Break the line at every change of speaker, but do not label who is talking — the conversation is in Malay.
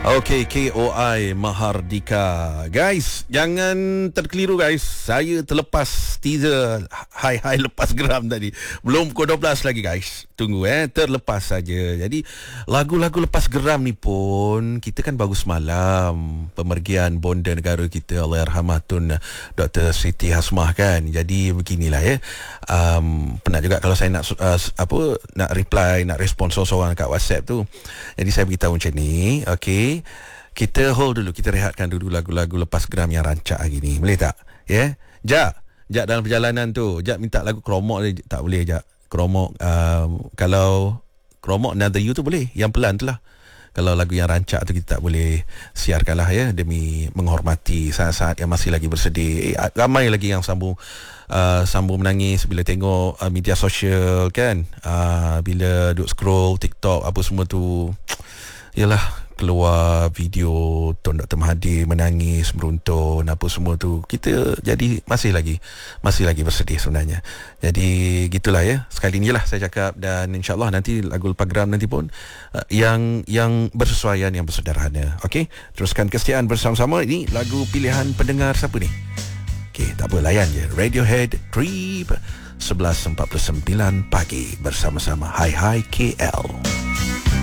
Okey, KOI Mahardika. Guys, jangan terkeliru guys. Saya terlepas teaser Hai lepas geram tadi. Belum pukul 12 lagi guys. Tunggu terlepas saja. Jadi lagu-lagu lepas geram ni pun kita kan baru semalam pemergian bonda negara kita Allahyarhamah Tun Dr. Siti Hasmah kan. Jadi beginilah penat juga kalau saya nak nak reply, nak respon seorang kat WhatsApp tu. Jadi saya beritahu macam ni. Okey, kita hold dulu, kita rehatkan dulu lagu-lagu lepas geram yang rancak hari ni. Boleh tak? Jak dalam perjalanan tu, Jak minta lagu Kromok dia. Tak boleh Jak. Kromok, kalau Kromok Another You tu boleh, yang pelan tu lah. Kalau lagu yang rancak tu kita tak boleh siarkan lah demi menghormati saat-saat yang masih lagi bersedih. Ramai lagi yang sambung menangis bila tengok media sosial kan, bila duk scroll TikTok apa semua tu. Yalah, keluar video Tun Dr. Mahathir menangis, meruntun apa semua tu. Kita jadi masih lagi bersedih sebenarnya. Jadi gitulah sekali ni lah saya cakap. Dan insyaAllah nanti lagu lepas geram nanti pun yang bersesuaian, yang bersederhana. Okey, teruskan kesetiaan bersama-sama. Ini lagu pilihan pendengar siapa ni? Okey, tak apa, layan je. Radiohead, Creep, 11.49 pagi bersama-sama. Hai KL.